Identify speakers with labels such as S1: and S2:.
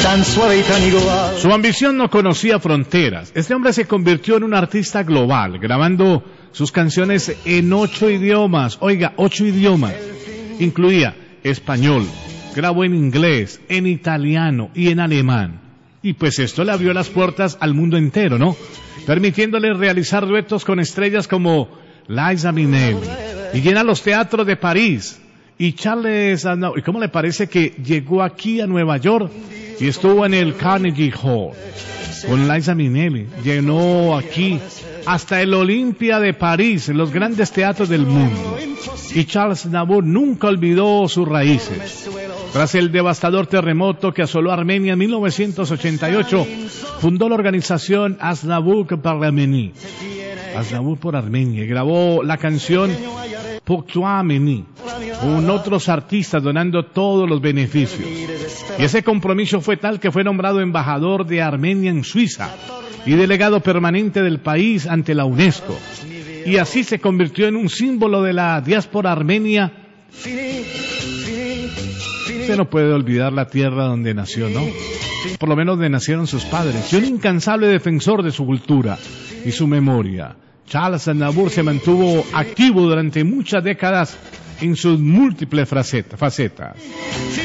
S1: tan suave y tan igual.
S2: Su ambición no conocía fronteras. Este hombre se convirtió en un artista global, grabando sus canciones en 8 idiomas. Oiga, 8 idiomas. Incluía español, grabó en inglés, en italiano y en alemán. Y pues esto le abrió las puertas al mundo entero, ¿no? Permitiéndole realizar duetos con estrellas como Liza Minnelli y llena los teatros de París. Y Charles Aznavour, ¿y cómo le parece que llegó aquí a Nueva York y estuvo en el Carnegie Hall con Liza Minnelli? Llenó aquí hasta el Olympia de París, en los grandes teatros del mundo. Y Charles Aznavour nunca olvidó sus raíces. Tras el devastador terremoto que asoló Armenia en 1988, fundó la organización Aznavour por Armenie. Aznavour por Armenia, y grabó la canción Pour toi Arménie, con otros artistas donando todos los beneficios. Y ese compromiso fue tal que fue nombrado embajador de Armenia en Suiza y delegado permanente del país ante la UNESCO. Y así se convirtió en un símbolo de la diáspora armenia. Usted no puede olvidar la tierra donde nació, ¿no? Por lo menos donde nacieron sus padres. Y un incansable defensor de su cultura y su memoria. Charles Aznavour se mantuvo activo durante muchas décadas en sus múltiples facetas.